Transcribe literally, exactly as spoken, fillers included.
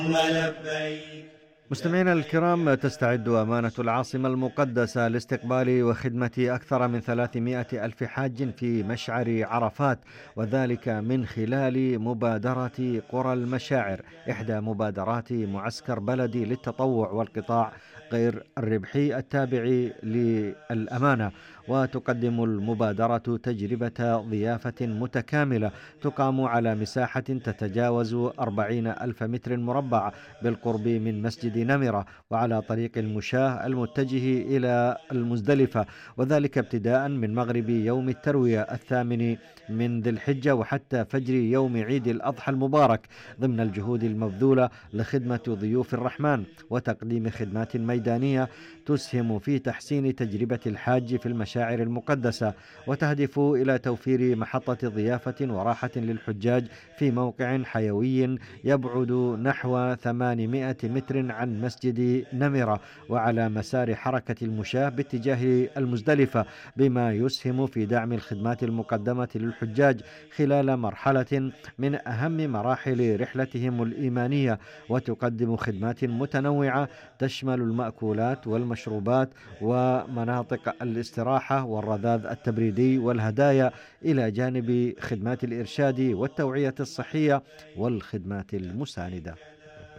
لبيك. مستمعينا الكرام، تستعد أمانة العاصمة المقدسة لاستقبال وخدمة أكثر من ثلاثمائة ألف حاج في مشعر عرفات، وذلك من خلال مبادرة قرى المشاعر، إحدى مبادرات معسكر بلدي للتطوع والقطاع غير الربحي التابع للأمانة. وتقدم المبادرة تجربة ضيافة متكاملة تقام على مساحة تتجاوز أربعين ألف متر مربع بالقرب من مسجد نمرة، وعلى طريق المشاة المتجه إلى المزدلفة، وذلك ابتداء من مغرب يوم التروية الثامن من ذي الحجة وحتى فجر يوم عيد الأضحى المبارك، ضمن الجهود المبذولة لخدمة ضيوف الرحمن وتقديم خدمات ميدانية تسهم في تحسين تجربة الحاج في المشاعر المقدسة، وتهدف إلى توفير محطة ضيافة وراحة للحجاج في موقع حيوي يبعد نحو ثمانمائة متر عن مسجد نمرة وعلى مسار حركة المشاة باتجاه المزدلفة، بما يسهم في دعم الخدمات المقدمة للحجاج خلال مرحلة من أهم مراحل رحلتهم الإيمانية. وتقدم خدمات متنوعة تشمل المأكولات والمشروبات ومناطق الاستراحة والرذاذ التبريدي والهدايا، إلى جانب خدمات الإرشاد والتوعية الصحية والخدمات المساندة.